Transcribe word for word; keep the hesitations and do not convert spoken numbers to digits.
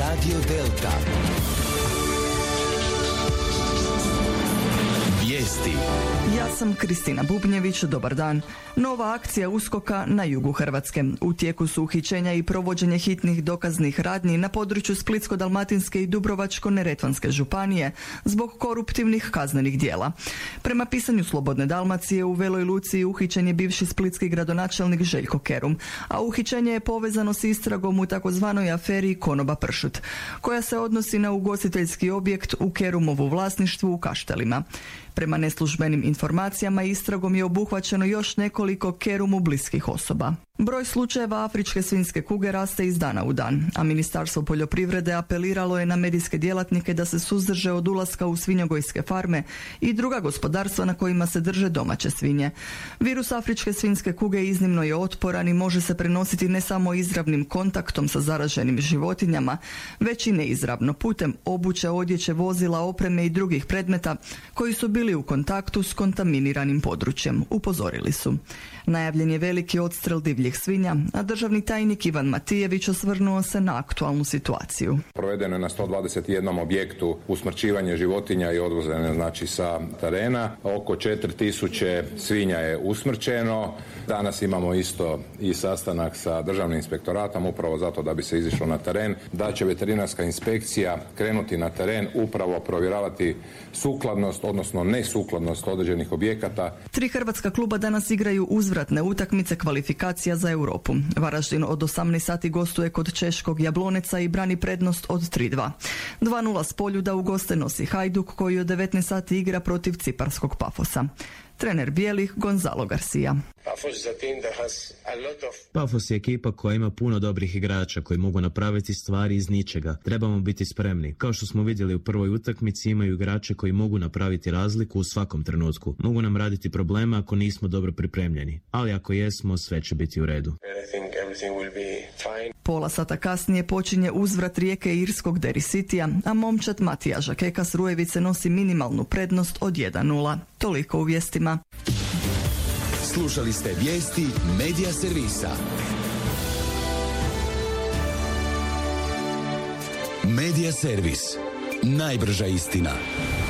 Radio Delta. Vijesti. Ja sam Kristina Bubnjević, dobar dan. Nova akcija USKOK-a na jugu Hrvatske. U tijeku su uhićenja i provođenje hitnih dokaznih radnji na području Splitsko-dalmatinske i Dubrovačko-neretvanske županije zbog koruptivnih kaznenih djela. Prema pisanju Slobodne Dalmacije, u Veloj Luci uhićen je bivši splitski gradonačelnik Željko Kerum, a uhićenje je povezano s istragom u takozvanoj aferi Konoba pršut, koja se odnosi na ugostiteljski objekt u Kerumovu vlasništvu u Kaštelima. Prema neslužbenim informacijama, istragom je obuhvaćeno još nekoliko Kerumu bliskih osoba. Broj slučajeva afričke svinjske kuge raste iz dana u dan, a Ministarstvo poljoprivrede apeliralo je na medijske djelatnike da se suzdrže od ulaska u svinjogojske farme i druga gospodarstva na kojima se drže domaće svinje. Virus afričke svinjske kuge iznimno je otporan i može se prenositi ne samo izravnim kontaktom sa zaraženim životinjama, već i neizravno putem obuće, odjeće, vozila, opreme i drugih predmeta koji su bili u kontaktu s kontaminiranim područjem, upozorili su. Najavljen je veliki odstrel divljih svinja, a državni tajnik Ivan Matijević osvrnuo se na aktualnu situaciju. Provedeno je na sto dvadeset jedan objektu usmrćivanje životinja i odvozene znači sa terena. Oko četiri tisuće svinja je usmrćeno. Danas imamo isto i sastanak sa državnim inspektoratom upravo zato da bi se izišlo na teren, da će veterinarska inspekcija krenuti na teren upravo provjeravati sukladnost, odnosno nesukladnost određenih objekata. Tri hrvatska kluba danas igraju uzvratne utakmice kvalifikacija za Europu. Varaždin od osamnaest sati gostuje kod češkog Jabloneca i brani prednost od tri dva. dva nula s Poljuda u goste nosi Hajduk koji od devetnaest sati igra protiv ciparskog Pafosa. Trener bijelih Gonzalo Garcia. Pafos je ekipa koja ima puno dobrih igrača koji mogu napraviti stvari iz ničega. Trebamo biti spremni. Kao što smo vidjeli u prvoj utakmici, imaju igrače koji mogu napraviti razliku u svakom trenutku. Mogu nam raditi problema ako nismo dobro pripremljeni. Ali ako jesmo, sve će biti u redu. Pola sata kasnije počinje uzvrat Rijeke irskog Derry Citya, a momčad Matija Žakeka s Rujevice nosi minimalnu prednost od jedan nula. Toliko u vijestima. Slušali ste vijesti Medija servisa. Medija servis. Najbrža istina.